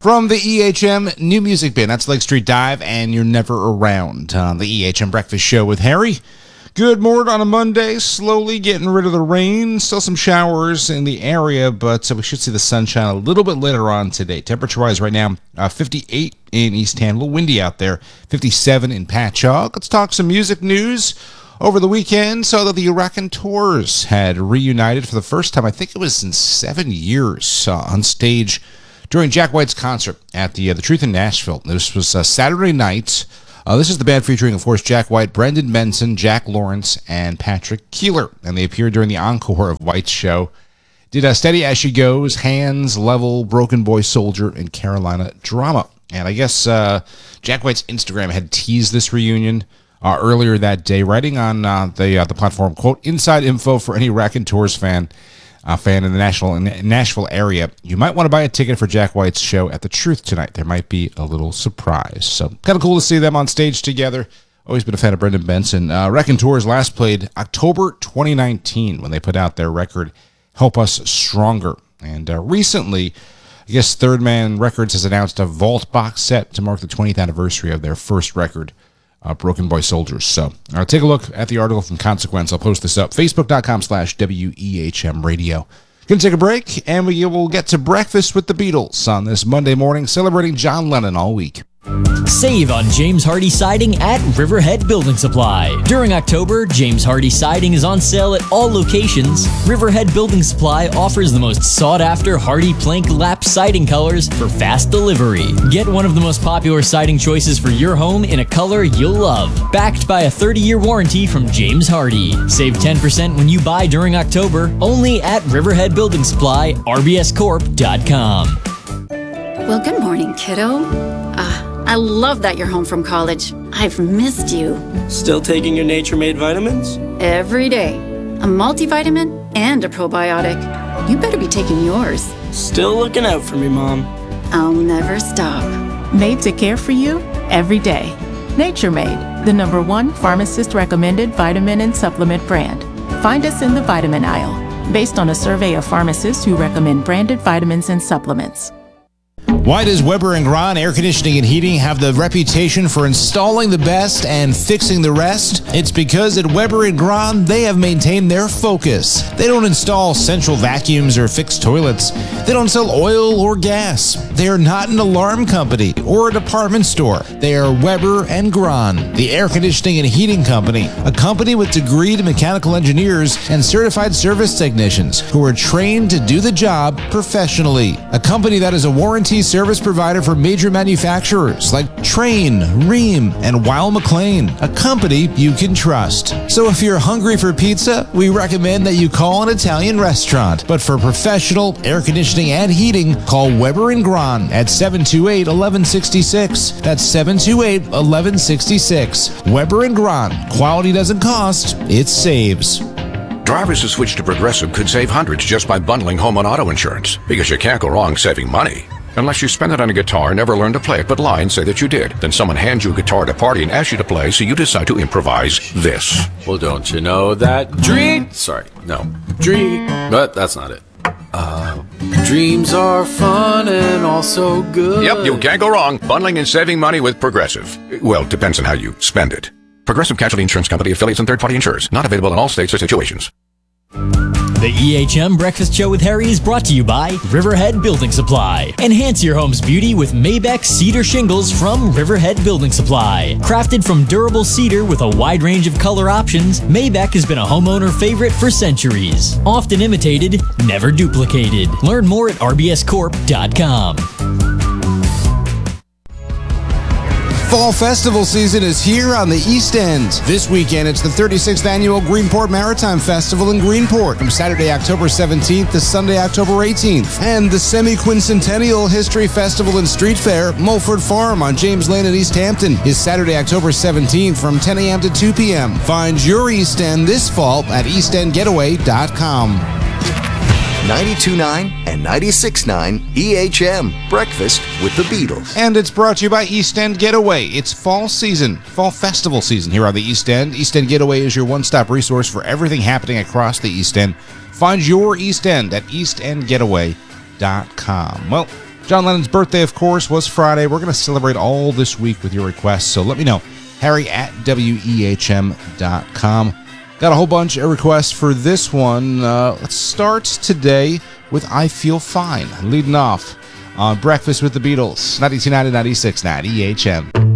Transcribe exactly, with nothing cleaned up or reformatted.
From the E H M New Music Bin, that's Lake Street Dive, and You're Never Around on the E H M Breakfast Show with Harry. Good morning on a Monday, slowly getting rid of the rain. Still some showers in the area, but uh, we should see the sunshine a little bit later on today. Temperature-wise right now, uh, fifty-eight in East Ham, a little windy out there, fifty-seven in Patchogue. Let's talk some music news. Over the weekend, saw that the Raconteurs had reunited for the first time, I think it was in seven years, uh, on stage during Jack White's concert at the uh, the Truth in Nashville. This was uh, Saturday night. Uh, this is the band featuring, of course, Jack White, Brendan Benson, Jack Lawrence, and Patrick Keeler. And they appeared during the encore of White's show. Did uh, Steady As She Goes, Hands, Level, Broken Boy Soldier, and Carolina Drama. And I guess uh, Jack White's Instagram had teased this reunion uh, earlier that day, writing on uh, the uh, the platform, quote, "Inside info for any Raconteurs fan. A fan in the Nashville, in Nashville area. You might want to buy a ticket for Jack White's show at the Truth tonight. There might be a little surprise." So kind of cool to see them on stage together. Always been a fan of Brendan Benson. Uh, Raconteurs last played October twenty nineteen when they put out their record Help Us Stronger. And uh, recently, I guess Third Man Records has announced a Vault box set to mark the twentieth anniversary of their first record, Uh, Broken Boy Soldiers. So uh, take a look at the article from Consequence. I'll post this up. Facebook.com slash WEHM Radio. Gonna take a break, and we will get to Breakfast with the Beatles on this Monday morning, celebrating John Lennon all week. Save on James Hardie Siding at Riverhead Building Supply. During October, James Hardie Siding is on sale at all locations. Riverhead Building Supply offers the most sought-after Hardie Plank Lap siding colors for fast delivery. Get one of the most popular siding choices for your home in a color you'll love. Backed by a thirty-year warranty from James Hardie. Save ten percent when you buy during October, only at Riverhead Building Supply, R B S corp dot com. Well, good morning, kiddo. Uh, I love that you're home from college. I've missed you. Still taking your Nature Made vitamins? Every day. A multivitamin and a probiotic. You better be taking yours. Still looking out for me, Mom. I'll never stop. Made to care for you every day. Nature Made, the number one pharmacist-recommended vitamin and supplement brand. Find us in the vitamin aisle, based on a survey of pharmacists who recommend branded vitamins and supplements. Why does Weber and Grahn Air Conditioning and Heating have the reputation for installing the best and fixing the rest? It's because at Weber and Grahn, they have maintained their focus. They don't install central vacuums or fix toilets. They don't sell oil or gas. They are not an alarm company or a department store. They are Weber and Grahn, the air conditioning and heating company, a company with degreed mechanical engineers and certified service technicians who are trained to do the job professionally. A company that is a warranty service provider for major manufacturers like Trane, Rheem, and Weil McLean, a company you can trust. So if you're hungry for pizza, we recommend that you call an Italian restaurant. But for professional air conditioning and heating, call Weber and Grahn at seven two eight, one one six six. That's seven two eight, one one six six. Weber and Grahn. Quality doesn't cost, it saves. Drivers who switch to Progressive could save hundreds just by bundling home and auto insurance, because you can't go wrong saving money. Unless you spend it on a guitar and never learn to play it but lie and say that you did. Then someone hands you a guitar at a party and asks you to play, so you decide to improvise this. Well, don't you know that dream... Sorry, no. Dream... But that's not it. Uh, dreams are fun and also good. Yep, you can't go wrong bundling and saving money with Progressive. Well, depends on how you spend it. Progressive Casualty Insurance Company, affiliates, and third-party insurers. Not available in all states or situations. The E H M Breakfast Show with Harry is brought to you by Riverhead Building Supply. Enhance your home's beauty with Maybeck Cedar Shingles from Riverhead Building Supply. Crafted from durable cedar with a wide range of color options, Maybeck has been a homeowner favorite for centuries. Often imitated, never duplicated. Learn more at R B S corp dot com. Fall festival season is here on the East End. This weekend, it's the thirty-sixth Annual Greenport Maritime Festival in Greenport from Saturday, October seventeenth to Sunday, October eighteenth. And the semi-quincentennial History Festival and Street Fair, Mulford Farm on James Lane in East Hampton, is Saturday, October seventeenth from ten a.m. to two p.m. Find your East End this fall at east end getaway dot com. ninety-two point nine and ninety-six point nine E H M, Breakfast with the Beatles. And it's brought to you by East End Getaway. It's fall season, fall festival season here on the East End. East End Getaway is your one-stop resource for everything happening across the East End. Find your East End at east end getaway dot com. Well, John Lennon's birthday, of course, was Friday. We're going to celebrate all this week with your requests, so let me know. Harry at W E H M dot com. Got a whole bunch of requests for this one. Uh, let's start today with I Feel Fine, leading off on Breakfast with the Beatles, ninety-two point nine and ninety-six point nine E H M.